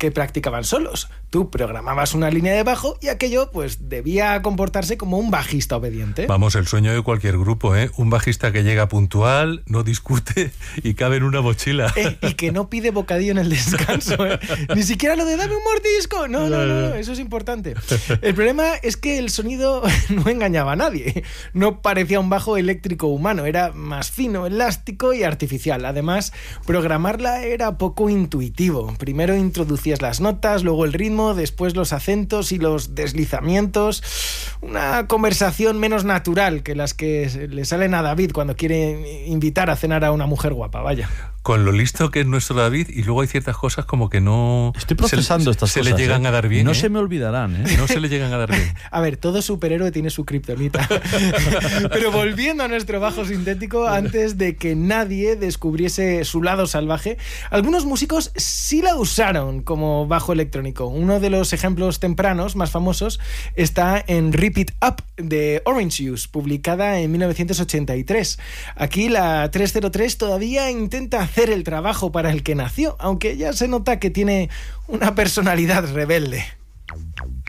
que practicaban solos. Tú programabas una línea de bajo y aquello pues debía comportarse como un bajista obediente. Vamos, el sueño de cualquier grupo, ¿eh? Un bajista que llega puntual, no discute y cabe en una mochila. Y que no pide bocadillo en el descanso, ¿eh? Ni siquiera lo de dame un mordisco. No, eso es importante. El problema es que el sonido no engañaba a nadie. No parecía un bajo eléctrico humano, era más fino, elástico y artificial. Además, programarla era poco intuitivo. Primero introducías las notas, luego el ritmo, después los acentos y los deslizamientos. Una conversación menos natural que las que le salen a David cuando quiere invitar a cenar a una mujer guapa, vaya. Con lo listo que es nuestro David, y luego hay ciertas cosas como que no... Estoy procesando estas cosas. Se le llegan a dar bien. No se me olvidarán, ¿eh? No se le llegan a dar bien. A ver, todo superhéroe tiene su kriptonita. Pero volviendo a nuestro bajo sintético, antes de que nadie descubriese su lado salvaje, algunos músicos sí la usaron como bajo electrónico. Uno de los ejemplos tempranos más famosos está en Rip It Up de Orange Juice, publicada en 1983. Aquí la 303 todavía intenta hacer el trabajo para el que nació, aunque ya se nota que tiene una personalidad rebelde.